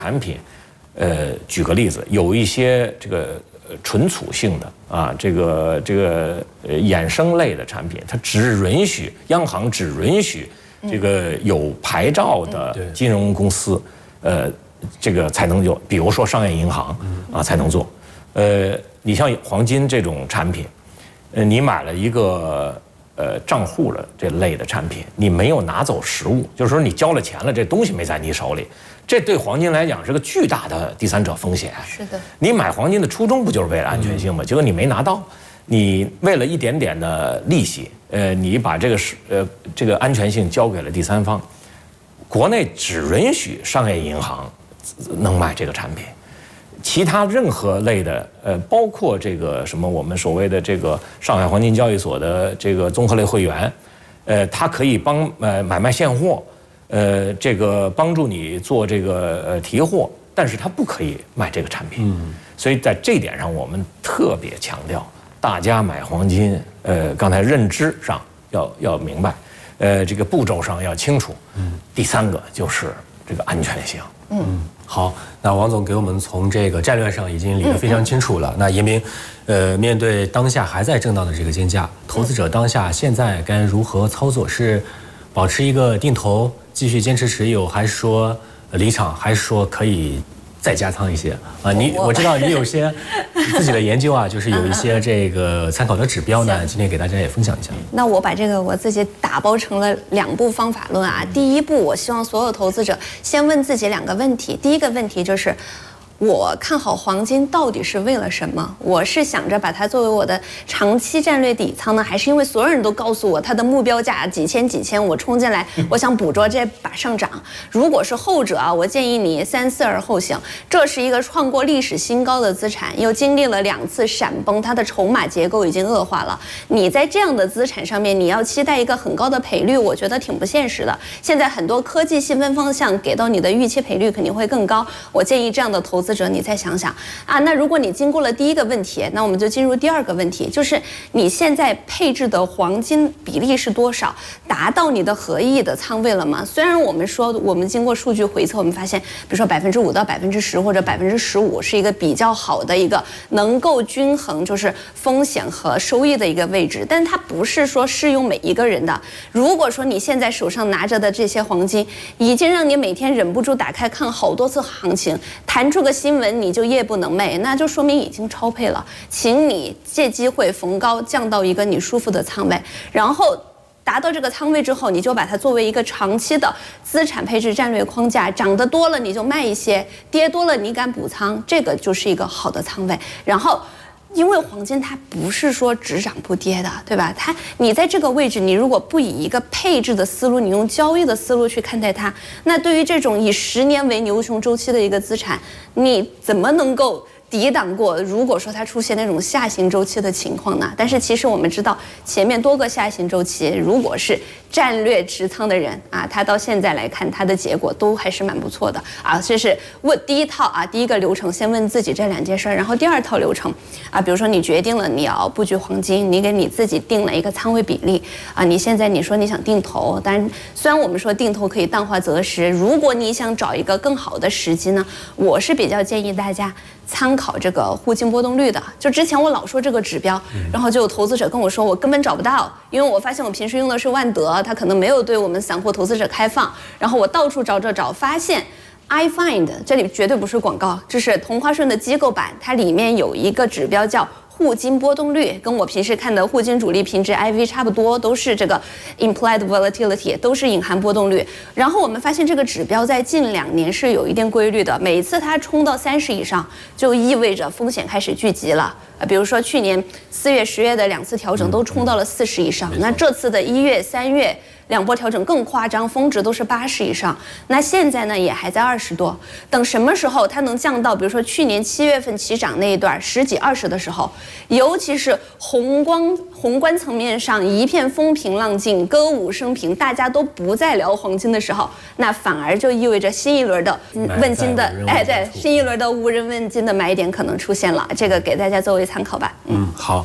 产品，举个例子，有一些这个纯储性的啊，这个衍生类的产品，它只允许央行只允许这个有牌照的金融公司，这个才能有，比如说商业银行啊才能做。你像黄金这种产品，你买了一个账户的这类的产品，你没有拿走实物，就是说你交了钱了，这东西没在你手里，这对黄金来讲是个巨大的第三者风险。 是的， 你买黄金的初衷不就是为了安全性吗？结果你没拿到，你为了一点点的利息，你把这个安全性交给了第三方，国内只允许商业银行能卖这个产品。其他任何类的，包括这个什么我们所谓的这个上海黄金交易所的这个综合类会员，它可以帮买卖现货，这个帮助你做这个提货，但是它不可以卖这个产品。所以在这点上，我们特别强调，大家买黄金，刚才认知上要明白，这个步骤上要清楚。第三个就是这个安全性。 好，那王总给我们从这个战略上已经理得非常清楚了。那严明，面对当下还在震荡的这个金价，投资者当下现在该如何操作？是保持一个定投，继续坚持持有，还是说离场，还是说可以再加仓一些啊？我知道你有些自己的研究啊，就是有一些这个参考的指标呢，今天给大家也分享一下。 那我把这个我自己打包成了2步方法论啊。第一步，我希望所有投资者先问自己2个问题。第一个问题就是，我看好黄金到底是为了什么？我是想着把它作为我的长期战略底仓呢，还是因为所有人都告诉我它的目标价几千，我冲进来，我想捕捉这把上涨？如果是后者啊，我建议你三思而后行。这是一个创过历史新高的资产，又经历了2次闪崩，它的筹码结构已经恶化了。你在这样的资产上面，你要期待一个很高的赔率，我觉得挺不现实的。现在很多科技细分方向给到你的预期赔率肯定会更高，我建议这样的投资者你再想想啊。那如果你经过了第一个问题，那我们就进入第二个问题，就是你现在配置的黄金比例是多少，达到你的合意的仓位了吗？虽然我们说我们经过数据回测，我们发现比如说5%到10%或者15%是一个比较好的一个能够均衡就是风险和收益的一个位置，但它不是说适用每一个人的。如果说你现在手上拿着的这些黄金已经让你每天忍不住打开看好多次行情，弹出个新闻你就夜不能寐，那就说明已经超配了。请你借机会逢高降到一个你舒服的仓位，然后达到这个仓位之后，你就把它作为一个长期的资产配置战略框架，涨得多了你就卖一些，跌多了你敢补仓，这个就是一个好的仓位。然后因为黄金它不是说只涨不跌的，对吧？你在这个位置，你如果不以一个配置的思路，你用交易的思路去看待它，那对于这种以10年为牛熊周期的一个资产，你怎么能够抵挡过如果说它出现那种下行周期的情况呢？但是其实我们知道，前面多个下行周期，如果是战略持仓的人啊，他到现在来看，他的结果都还是蛮不错的啊。这是问第一套啊，第一个流程，先问自己这2件事，然后第2套流程啊，比如说你决定了你要布局黄金，你给你自己定了一个仓位比例啊，你现在你说你想定投，但虽然我们说定投可以淡化择时，如果你想找一个更好的时机呢，我是比较建议大家参考这个沪金波动率的。就之前我老说这个指标，然后就有投资者跟我说我根本找不到，因为我发现我平时用的是万德，它可能没有对我们散户投资者开放，然后我到处找，发现iFind 这里绝对不是广告，这是同花顺的机构版，它里面有一个指标叫沪金波动率，跟我平时看的沪金主力平值 IV 差不多，都是这个 implied volatility， 都是隐含波动率。然后我们发现这个指标在近2年是有一定规律的，每次它冲到30以上，就意味着风险开始聚集了。比如说去年4月、10月的2次调整都冲到了40以上，那这次的1月、3月2波调整更夸张，峰值都是80以上。那现在呢也还在20多，等什么时候它能降到比如说去年7月份起涨那一段10几20的时候，尤其是宏观层面上一片风平浪静、歌舞升平，大家都不再聊黄金的时候，那反而就意味着新一轮的问金的对，新一轮的无人问津的买点可能出现了，这个给大家作为参考吧。 好。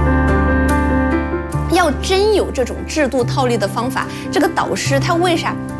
要真有这种制度套利的方法，这个导师他为啥